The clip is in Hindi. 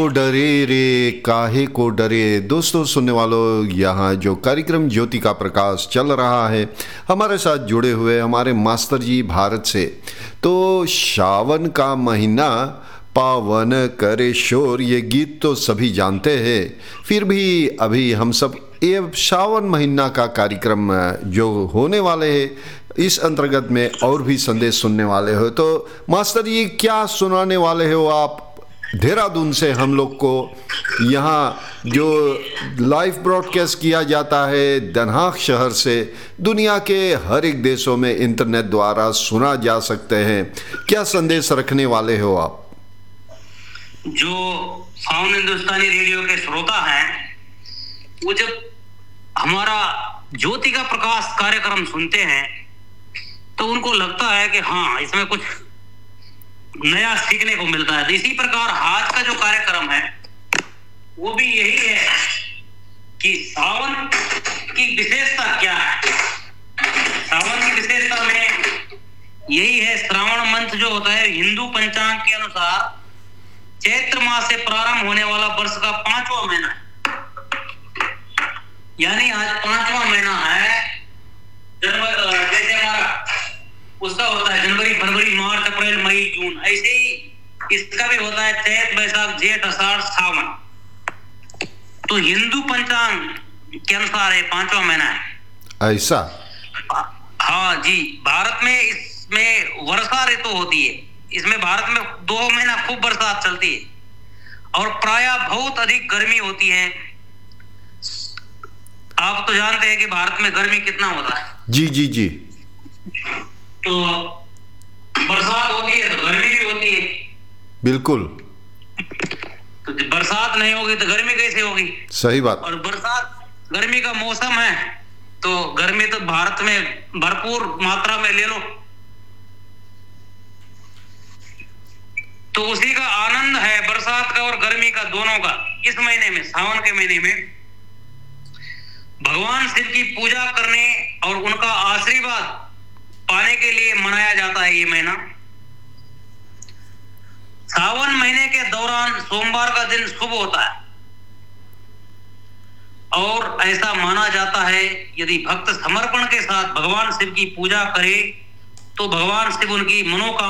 को डरे रे काहे को डरे। दोस्तों सुनने वालों, यहाँ जो कार्यक्रम ज्योति का प्रकाश चल रहा है, हमारे साथ जुड़े हुए हमारे मास्टर जी भारत से। तो सावन का महीना पावन करे शोर, ये गीत तो सभी जानते हैं। फिर भी अभी हम सब ये सावन महीना का कार्यक्रम जो होने वाले हैं, इस अंतर्गत में और भी संदेश सुनने वाले हो। तो मास्टर जी क्या सुनाने वाले हो आप देहरादून से हम लोग को? यहाँ जो लाइव ब्रॉडकास्ट किया जाता है दनहाक शहर से, दुनिया के हर एक देशों में इंटरनेट द्वारा सुना जा सकते हैं। क्या संदेश रखने वाले हो आप? जो साउंड हिंदुस्तानी रेडियो के श्रोता हैं, वो जब हमारा ज्योति का प्रकाश कार्यक्रम सुनते हैं तो उनको लगता है कि हाँ, इसमें कुछ नया सीखने को मिलता है। तो इसी प्रकार आज का जो कार्यक्रम है वो भी यही है कि सावन की विशेषता क्या है। सावन की विशेषता में यही है, श्रावण मंथ जो होता है हिंदू पंचांग के अनुसार चैत्र मास से प्रारंभ होने वाला वर्ष का 5वां महीना है। यानी आज 5वां महीना है। जनवरी जैसे हमारा उसका होता है जनवरी, फरवरी, मार्च, अप्रैल, मई, जून, ऐसे ही इसका भी होता है चैत, बैसाख, जेठ, आषाढ़, सावन। तो हिंदू पंचांग के अनुसार ये 5वां महीना है। ऐसा? हाँ जी। भारत में इसमें वर्षा ऋतु होती है। इसमें भारत में 2 महीना खूब बरसात चलती है और प्रायः बहुत अधिक गर्मी होती है। आप तो जानते हैं कि भारत में गर्मी कितना होता है। जी जी जी। तो बरसात होती है तो गर्मी भी होती है। बिल्कुल। तो जब बरसात नहीं होगी तो गर्मी कैसे होगी? सही बात। और बरसात गर्मी का मौसम है तो गर्मी तो भारत में भरपूर मात्रा में ले लो। तो उसी का आनंद है बरसात का और गर्मी का, दोनों का। इस महीने में, सावन के महीने में भगवान शिव की पूजा करने और उनका आशीर्वाद पाने के लिए मनाया जाता है ये महीना। सावन महीने के दौरान सोमवार का दिन शुभ होता है और ऐसा माना जाता है यदि भक्त समर्पण के साथ भगवान शिव की पूजा करे तो भगवान शिव उनकी मनोकामना